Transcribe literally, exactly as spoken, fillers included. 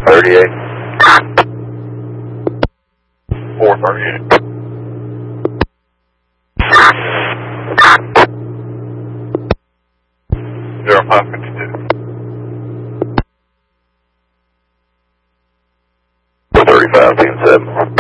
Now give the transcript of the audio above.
thirty-eight. four thirty-eight. zero five fifty-two. four thirty-five, team seven.